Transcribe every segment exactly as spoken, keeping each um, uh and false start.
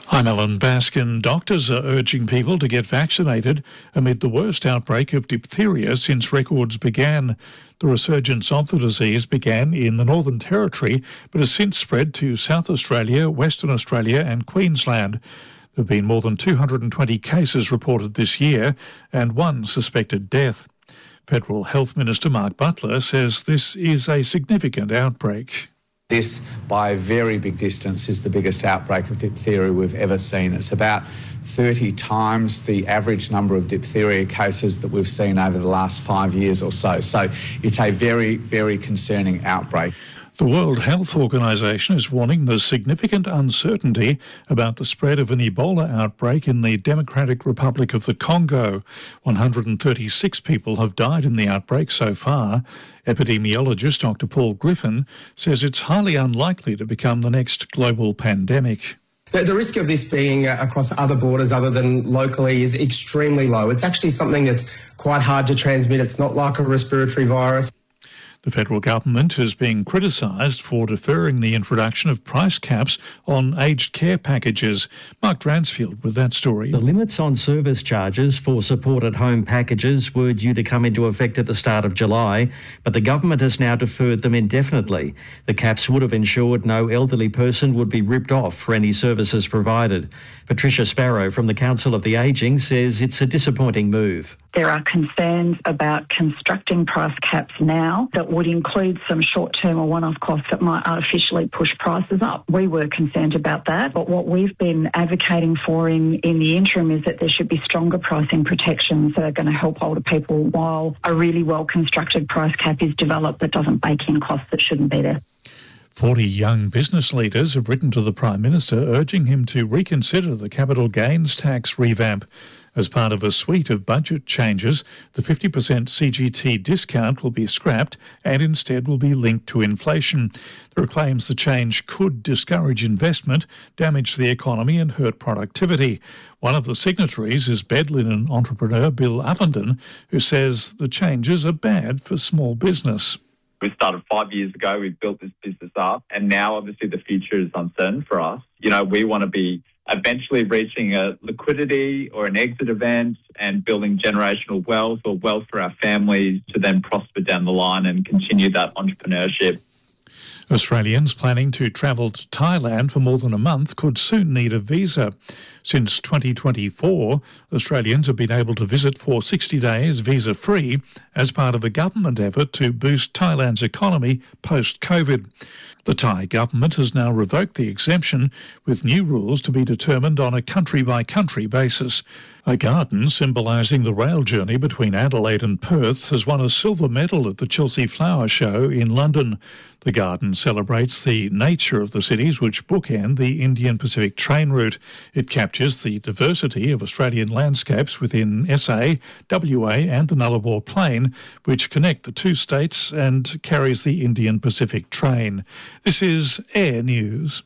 I'm Alan Baskin. Doctors are urging people to get vaccinated amid the worst outbreak of diphtheria since records began. The resurgence of the disease began in the Northern Territory, but has since spread to South Australia, Western Australia and Queensland. There have been more than two hundred twenty cases reported this year and one suspected death. Federal Health Minister Mark Butler says this is a significant outbreak. This, by a very big distance, is the biggest outbreak of diphtheria we've ever seen. It's about thirty times the average number of diphtheria cases that we've seen over the last five years or so. So it's a very, very concerning outbreak. The World Health Organization is warning there's significant uncertainty about the spread of an Ebola outbreak in the Democratic Republic of the Congo. one hundred thirty-six people have died in the outbreak so far. Epidemiologist Doctor Paul Griffin says it's highly unlikely to become the next global pandemic. The, the risk of this being uh, across other borders other than locally is extremely low. It's actually something that's quite hard to transmit. It's not like a respiratory virus. The federal government is being criticised for deferring the introduction of price caps on aged care packages. Mark Dransfield with that story. The limits on service charges for supported home packages were due to come into effect at the start of July, but the government has now deferred them indefinitely. The caps would have ensured no elderly person would be ripped off for any services provided. Patricia Sparrow from the Council of the Ageing says it's a disappointing move. There are concerns about constructing price caps now that would include some short-term or one-off costs that might artificially push prices up. We were concerned about that, but what we've been advocating for in, in the interim is that there should be stronger pricing protections that are going to help older people while a really well-constructed price cap is developed that doesn't bake in costs that shouldn't be there. forty young business leaders have written to the Prime Minister urging him to reconsider the capital gains tax revamp. As part of a suite of budget changes, the fifty percent C G T discount will be scrapped and instead will be linked to inflation. There are claims the change could discourage investment, damage the economy and hurt productivity. One of the signatories is bed linen entrepreneur Bill Avenden, who says the changes are bad for small business. We started five years ago, we've built this business up, and now obviously the future is uncertain for us. You know, we want to be eventually reaching a liquidity or an exit event and building generational wealth or wealth for our families to then prosper down the line and continue that entrepreneurship. Australians planning to travel to Thailand for more than a month could soon need a visa. Since twenty twenty-four, Australians have been able to visit for sixty days visa-free as part of a government effort to boost Thailand's economy post-COVID. The Thai government has now revoked the exemption, with new rules to be determined on a country-by-country basis. A garden symbolising the rail journey between Adelaide and Perth has won a silver medal at the Chelsea Flower Show in London. The garden celebrates the nature of the cities which bookend the Indian Pacific train route. It captures the diversity of Australian landscapes within S A, W A and the Nullarbor Plain, which connect the two states and carries the Indian Pacific train. This is Air News.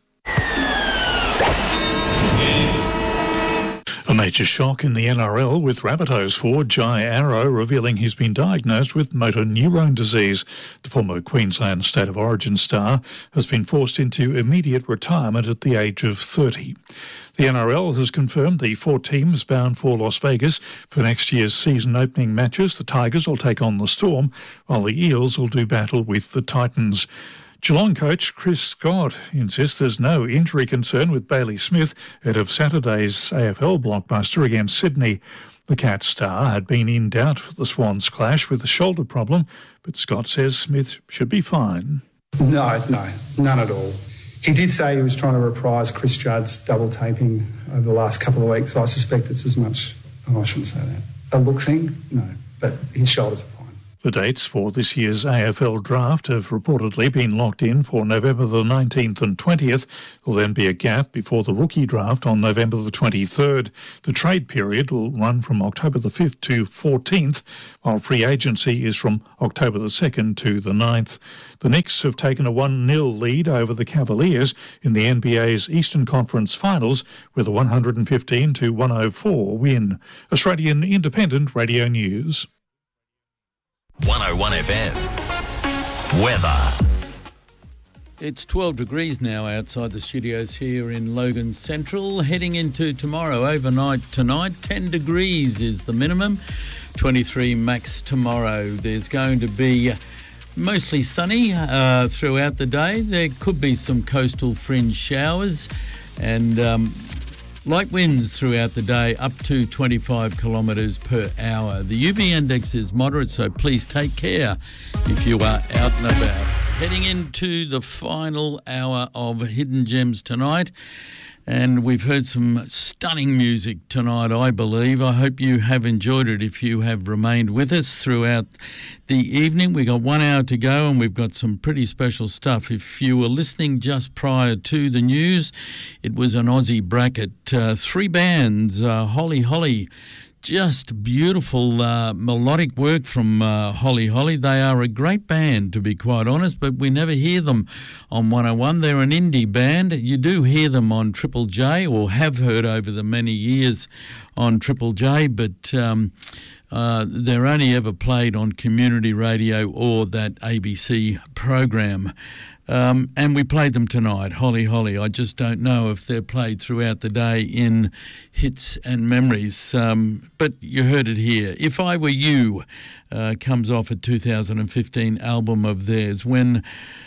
A major shock in the N R L with Rabbitohs forward Jai Arrow revealing he's been diagnosed with motor neurone disease. The former Queensland State of Origin star has been forced into immediate retirement at the age of thirty. The N R L has confirmed the four teams bound for Las Vegas for next year's season opening matches. The Tigers will take on the Storm, while the Eels will do battle with the Titans. Geelong coach Chris Scott insists there's no injury concern with Bailey Smith ahead of Saturday's A F L blockbuster against Sydney. The Cats star had been in doubt for the Swans clash with a shoulder problem, but Scott says Smith should be fine. No, no, none at all. He did say he was trying to reprise Chris Judd's double taping over the last couple of weeks. I suspect it's as much, oh, I shouldn't say that, a look thing, no, but his shoulders are fine. The dates for this year's A F L draft have reportedly been locked in for November the nineteenth and twentieth. There'll then be a gap before the rookie draft on November the twenty-third. The trade period will run from October the fifth to fourteenth, while free agency is from October the second to the ninth. The Knicks have taken a one nil lead over the Cavaliers in the N B A's Eastern Conference Finals with a one hundred fifteen to one oh four win. Australian Independent Radio News. one oh one F M. Weather. It's twelve degrees now outside the studios here in Logan Central. Heading into tomorrow, overnight tonight, ten degrees is the minimum, twenty-three max tomorrow. There's going to be mostly sunny uh, throughout the day. There could be some coastal fringe showers and um, light winds throughout the day, up to twenty-five kilometres per hour. The U V index is moderate, so please take care if you are out and about. Heading into the final hour of Hidden Gems tonight, and we've heard some stunning music tonight, I believe. I hope you have enjoyed it if you have remained with us throughout the evening. We've got one hour to go and we've got some pretty special stuff. If you were listening just prior to the news, it was an Aussie bracket. Uh, three bands, uh, Holly Holly. Just beautiful uh, melodic work from uh, Holly Holly. They are a great band, to be quite honest, but we never hear them on one oh one. They're an indie band. You do hear them on Triple J, or have heard over the many years on Triple J, but um, uh, they're only ever played on community radio or that A B C program. Um, and we played them tonight, Holly Holly. I just don't know if they're played throughout the day in hits and memories, um, but you heard it here. If I Were You uh, comes off a two thousand fifteen album of theirs, when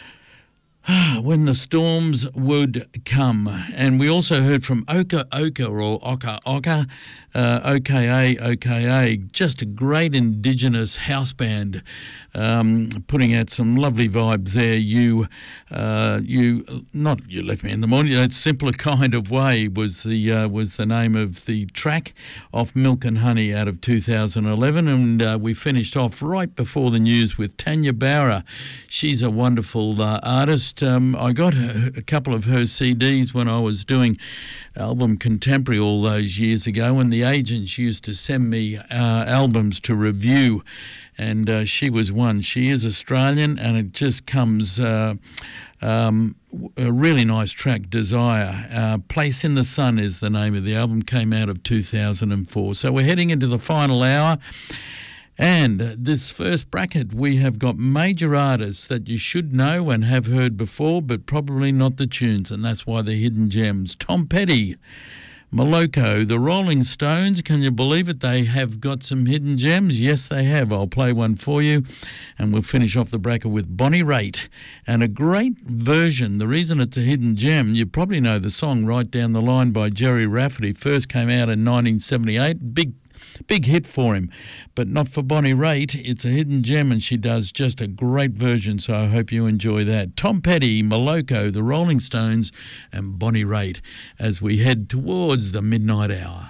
when the storms would come. And we also heard from Oka Oka, or Oka Oka, uh, O K A O K A, just a great Indigenous house band, um, putting out some lovely vibes there. You, uh, you, not You Left Me in the Morning, That Simpler Kind of Way was the uh, was the name of the track off Milk and Honey out of two thousand eleven, and uh, we finished off right before the news with Tanya Bauer. She's a wonderful uh, artist. Um, I got a, a couple of her C Ds when I was doing album contemporary all those years ago, and the agents used to send me uh, albums to review, and uh, she was one. She is Australian, and it just comes uh, um, a really nice track, Desire. Uh, Place in the Sun is the name of the album, came out of two thousand four. So we're heading into the final hour. And this first bracket, we have got major artists that you should know and have heard before, but probably not the tunes, and that's why they're hidden gems. Tom Petty, Moloko, the Rolling Stones, can you believe it? They have got some hidden gems. Yes, they have. I'll play one for you, and we'll finish off the bracket with Bonnie Raitt, and a great version. The reason it's a hidden gem, you probably know the song Right Down the Line by Gerry Rafferty. First came out in nineteen seventy-eight. Big Big hit for him, but not for Bonnie Raitt. It's a hidden gem, and she does just a great version, so I hope you enjoy that. Tom Petty, Moloko, the Rolling Stones, and Bonnie Raitt as we head towards the midnight hour.